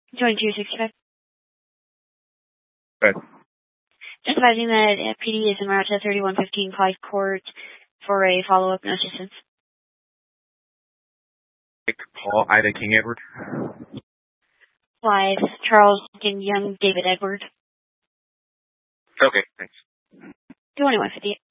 2265. Good. Just advising that PD is en route to 3115 Clyde Court for a follow-up, no assistance. Paul, Ida, King Edward. Clive, Charles, Young, David Edward. Okay, thanks. 2158.